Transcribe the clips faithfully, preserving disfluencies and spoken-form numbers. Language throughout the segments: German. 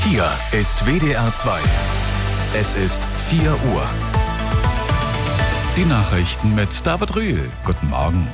Hier ist W D R zwei. Es ist vier Uhr. Die Nachrichten mit David Rühl. Guten Morgen.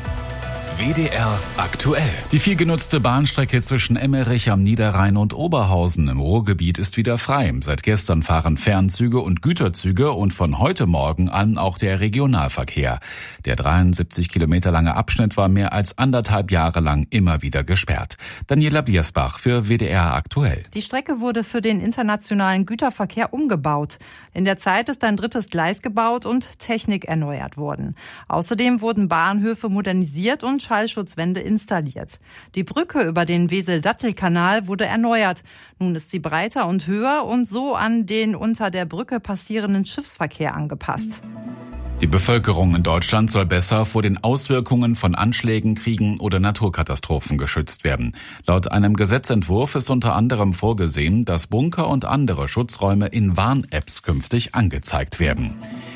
W D R aktuell. Die viel genutzte Bahnstrecke zwischen Emmerich am Niederrhein und Oberhausen im Ruhrgebiet ist wieder frei. Seit gestern fahren Fernzüge und Güterzüge und von heute Morgen an auch der Regionalverkehr. Der dreiundsiebzig Kilometer lange Abschnitt war mehr als anderthalb Jahre lang immer wieder gesperrt. Daniela Biersbach für W D R aktuell. Die Strecke wurde für den internationalen Güterverkehr umgebaut. In der Zeit ist ein drittes Gleis gebaut und Technik erneuert worden. Außerdem wurden Bahnhöfe modernisiert und Schallschutzwände installiert. Die Brücke über den Wesel-Dattel-Kanal wurde erneuert. Nun ist sie breiter und höher und so an den unter der Brücke passierenden Schiffsverkehr angepasst. Die Bevölkerung in Deutschland soll besser vor den Auswirkungen von Anschlägen, Kriegen oder Naturkatastrophen geschützt werden. Laut einem Gesetzentwurf ist unter anderem vorgesehen, dass Bunker und andere Schutzräume in Warn-Apps künftig angezeigt werden.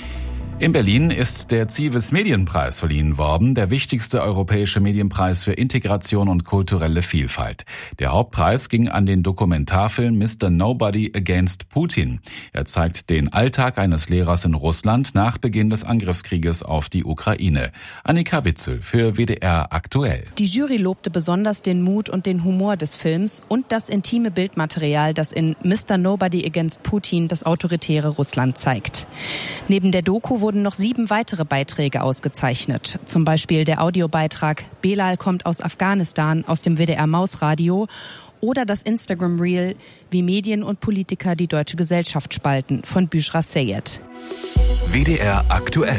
In Berlin ist der Civis Medienpreis verliehen worden, der wichtigste europäische Medienpreis für Integration und kulturelle Vielfalt. Der Hauptpreis ging an den Dokumentarfilm Mister Nobody Against Putin. Er zeigt den Alltag eines Lehrers in Russland nach Beginn des Angriffskrieges auf die Ukraine. Annika Witzel für W D R aktuell. Die Jury lobte besonders den Mut und den Humor des Films und das intime Bildmaterial, das in Mister Nobody Against Putin das autoritäre Russland zeigt. Neben der Doku wurden noch sieben weitere Beiträge ausgezeichnet. Zum Beispiel der Audiobeitrag Belal kommt aus Afghanistan aus dem W D R Mausradio oder das Instagram-Reel Wie Medien und Politiker die deutsche Gesellschaft spalten von Büschra Seyed. W D R aktuell.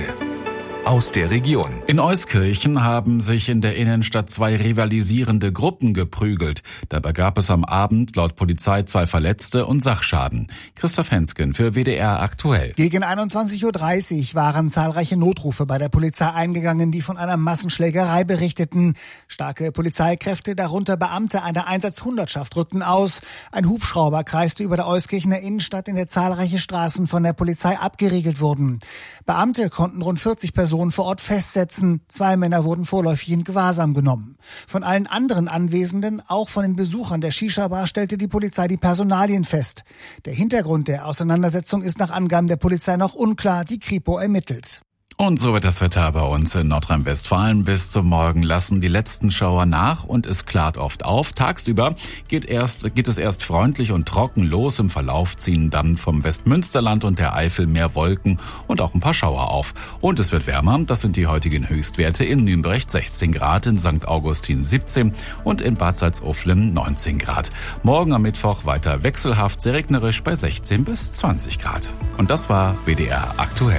Aus der Region. In Euskirchen haben sich in der Innenstadt zwei rivalisierende Gruppen geprügelt. Dabei gab es am Abend laut Polizei zwei Verletzte und Sachschaden. Christoph Hensken für W D R aktuell. Gegen einundzwanzig Uhr dreißig waren zahlreiche Notrufe bei der Polizei eingegangen, die von einer Massenschlägerei berichteten. Starke Polizeikräfte, darunter Beamte einer Einsatzhundertschaft, rückten aus. Ein Hubschrauber kreiste über der Euskirchener Innenstadt, in der zahlreiche Straßen von der Polizei abgeriegelt wurden. Beamte konnten rund vierzig Personen vor Ort festsetzen. Zwei Männer wurden vorläufig in Gewahrsam genommen. Von allen anderen Anwesenden, auch von den Besuchern der Shisha-Bar, stellte die Polizei die Personalien fest. Der Hintergrund der Auseinandersetzung ist nach Angaben der Polizei noch unklar. Die Kripo ermittelt. Und so wird das Wetter bei uns in Nordrhein-Westfalen. Bis zum Morgen lassen die letzten Schauer nach und es klart oft auf. Tagsüber geht, erst, geht es erst freundlich und trocken los. Im Verlauf ziehen dann vom Westmünsterland und der Eifel mehr Wolken und auch ein paar Schauer auf. Und es wird wärmer. Das sind die heutigen Höchstwerte in Nürnberg sechzehn Grad, in Sankt Augustin siebzehn und in Bad Salzuflen neunzehn Grad. Morgen am Mittwoch weiter wechselhaft, sehr regnerisch bei sechzehn bis zwanzig Grad. Und das war W D R aktuell.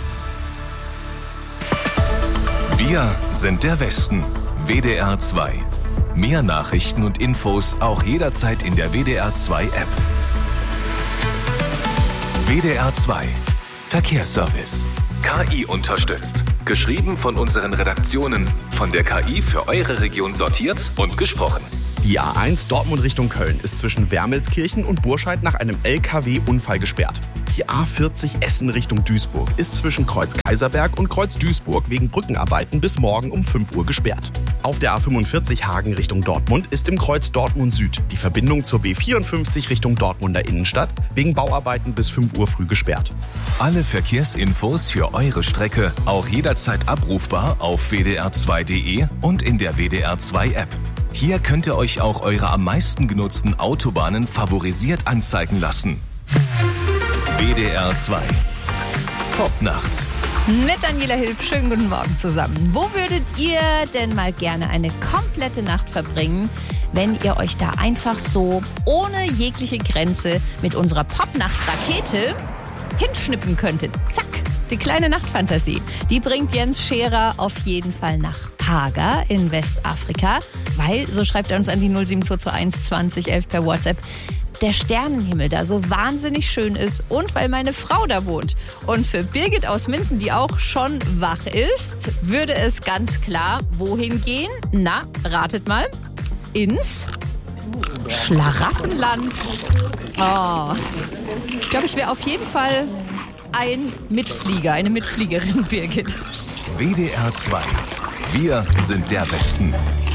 Wir sind der Westen. W D R zwei. Mehr Nachrichten und Infos auch jederzeit in der W D R zwei App. W D R zwei. Verkehrsservice. K I unterstützt. Geschrieben von unseren Redaktionen. Von der K I für eure Region sortiert und gesprochen. Die A eins Dortmund Richtung Köln ist zwischen Wermelskirchen und Burscheid nach einem L K W-Unfall gesperrt. Die A vierzig Essen Richtung Duisburg ist zwischen Kreuz Kaiserberg und Kreuz Duisburg wegen Brückenarbeiten bis morgen um fünf Uhr gesperrt. Auf der A fünfundvierzig Hagen Richtung Dortmund ist im Kreuz Dortmund Süd die Verbindung zur B vierundfünfzig Richtung Dortmunder Innenstadt wegen Bauarbeiten bis fünf Uhr früh gesperrt. Alle Verkehrsinfos für eure Strecke auch jederzeit abrufbar auf w d r zwei punkt d e und in der W D R zwei App. Hier könnt ihr euch auch eure am meisten genutzten Autobahnen favorisiert anzeigen lassen. W D R zwei. Popnacht. Mit Daniela Hilf, schönen guten Morgen zusammen. Wo würdet ihr denn mal gerne eine komplette Nacht verbringen, wenn ihr euch da einfach so ohne jegliche Grenze mit unserer Popnacht-Rakete hinschnippen könntet? Zack, die kleine Nachtfantasie. Die bringt Jens Scherer auf jeden Fall nach Paga in Westafrika, weil, so schreibt er uns an die null sieben zwei zwei eins zwanzig elf per WhatsApp, der Sternenhimmel da so wahnsinnig schön ist und weil meine Frau da wohnt. Und für Birgit aus Minden, die auch schon wach ist, würde es ganz klar wohin gehen? Na, ratet mal. Ins Schlaraffenland. Oh. Ich glaube, ich wäre auf jeden Fall ein Mitflieger, eine Mitfliegerin, Birgit. W D R zwei. Wir sind der Westen.